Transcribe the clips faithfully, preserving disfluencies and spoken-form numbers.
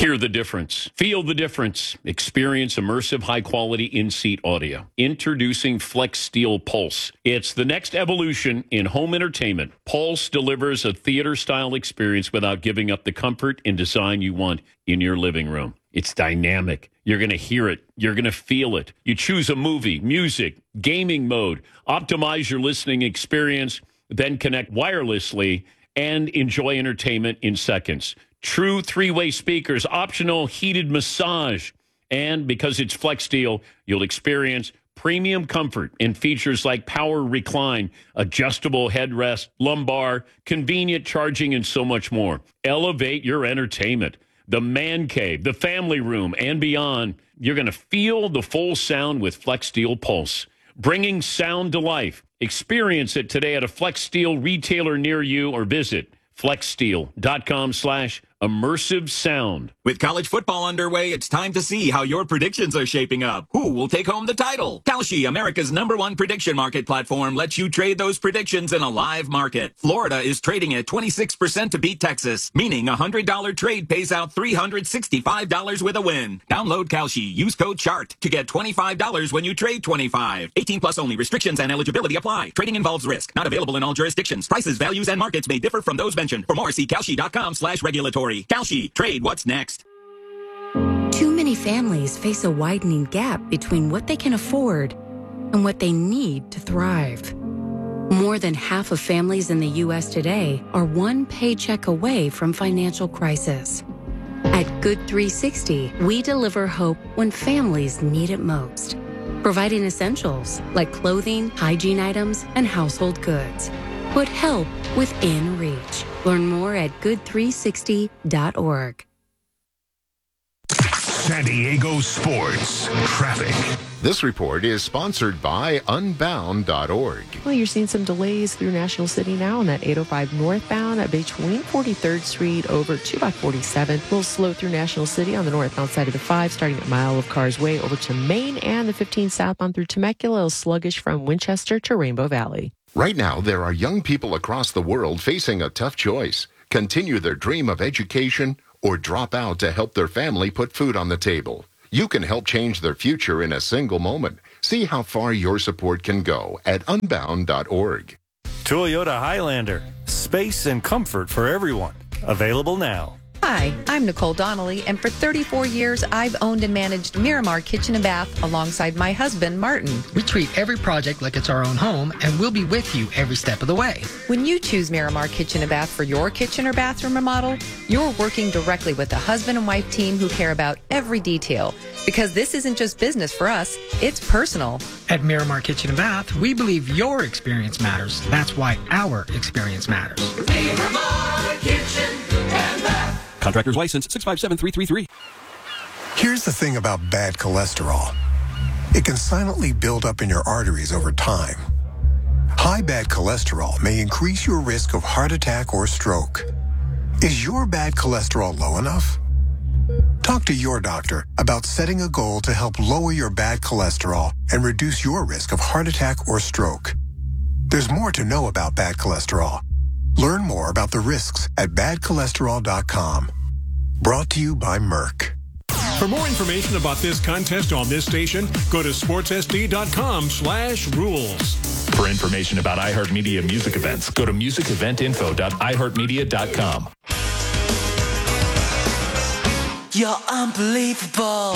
Hear the difference. Feel the difference. Experience immersive, high-quality in-seat audio. Introducing Flex Steel Pulse. It's the next evolution in home entertainment. Pulse delivers a theater-style experience without giving up the comfort and design you want in your living room. It's dynamic. You're going to hear it. You're going to feel it. You choose a movie, music, gaming mode. Optimize your listening experience, then connect wirelessly and enjoy entertainment in seconds. True three-way speakers, optional heated massage. And because it's Flex Steel, you'll experience premium comfort and features like power recline, adjustable headrest, lumbar, convenient charging, and so much more. Elevate your entertainment. The man cave, the family room, and beyond. You're going to feel the full sound with Flex Steel Pulse. Bringing sound to life. Experience it today at a Flex Steel retailer near you or visit flexsteel.com slash immersive sound. With college football underway, it's time to see how your predictions are shaping up. Who will take home the title? Kalshi, America's number one prediction market platform, lets you trade those predictions in a live market. Florida is trading at twenty-six percent to beat Texas, meaning a one hundred dollars trade pays out three hundred sixty-five dollars with a win. Download Kalshi. Use code CHART to get twenty-five dollars when you trade twenty-five dollars. eighteen plus only. Restrictions and eligibility apply. Trading involves risk. Not available in all jurisdictions. Prices, values, and markets may differ from those mentioned. For more, see Kalshi.com slash regulatory. Kalshi. Trade what's next. Too many families face a widening gap between what they can afford and what they need to thrive. More than half of families in the U S today are one paycheck away from financial crisis. At Good three sixty, we deliver hope when families need it most, providing essentials like clothing, hygiene items, and household goods. Put help within reach. Learn more at good three sixty dot org. San Diego Sports Traffic. This report is sponsored by unbound dot org. Well, you're seeing some delays through National City now on that eight oh five northbound between forty-third Street over to about forty-seventh. A little slow through National City on the northbound side of the five, starting at Mile of Cars Way over to Main, and the fifteen southbound through Temecula, a little sluggish from Winchester to Rainbow Valley. Right now, there are young people across the world facing a tough choice. Continue their dream of education or drop out to help their family put food on the table. You can help change their future in a single moment. See how far your support can go at unbound dot org. Toyota Highlander. Space and comfort for everyone. Available now. Hi, I'm Nicole Donnelly, and for thirty-four years, I've owned and managed Miramar Kitchen and Bath alongside my husband, Martin. We treat every project like it's our own home, and we'll be with you every step of the way. When you choose Miramar Kitchen and Bath for your kitchen or bathroom remodel, you're working directly with a husband and wife team who care about every detail. Because this isn't just business for us, it's personal. At Miramar Kitchen and Bath, we believe your experience matters. That's why our experience matters. Miramar Kitchen and Bath. Contractor's license six five seven three three three. Here's the thing about bad cholesterol. It can silently build up in your arteries over time. High bad cholesterol may increase your risk of heart attack or stroke. Is your bad cholesterol low enough? Talk to your doctor about setting a goal to help lower your bad cholesterol and reduce your risk of heart attack or stroke. There's more to know about bad cholesterol. Learn more about the risks at bad cholesterol dot com. Brought to you by Merck. For more information about this contest on this station, go to sportssd.com slash rules. For information about iHeartMedia music events, go to music event info dot i heart media dot com. You're unbelievable.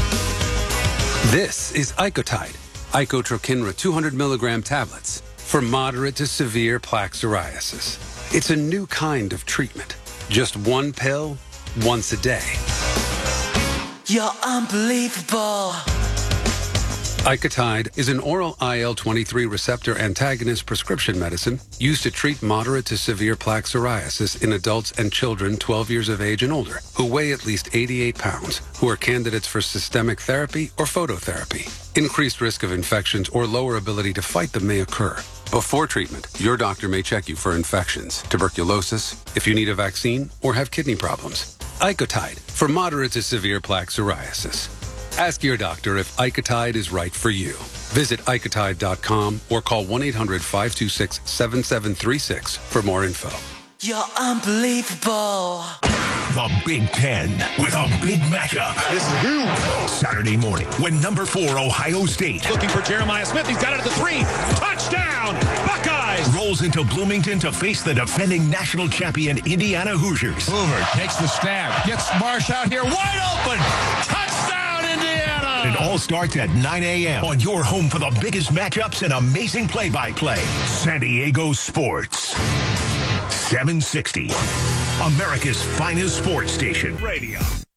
This is Icotide, Icotrokinra two hundred milligram tablets for moderate to severe plaque psoriasis. It's a new kind of treatment. Just one pill, once a day. You're unbelievable. Icotide is an oral I L twenty-three receptor antagonist prescription medicine used to treat moderate to severe plaque psoriasis in adults and children twelve years of age and older who weigh at least eighty-eight pounds, who are candidates for systemic therapy or phototherapy. Increased risk of infections or lower ability to fight them may occur. Before treatment, your doctor may check you for infections, tuberculosis, if you need a vaccine, or have kidney problems. Icotide for moderate to severe plaque psoriasis. Ask your doctor if Icotide is right for you. Visit icotide dot com or call one eight hundred five two six seven seven three six for more info. You're unbelievable. the Big Ten with a big matchup. This is huge. Saturday morning when number four Ohio State looking for Jeremiah Smith. He's got it at the three. Touchdown, Buckeyes. Rolls into Bloomington to face the defending national champion Indiana Hoosiers. Hoover takes the snap. Gets Marsh out here wide open. Touchdown, Indiana. It all starts at nine a.m. on your home for the biggest matchups and amazing play-by-play. San Diego Sports. seven sixty. America's finest sports station. Radio.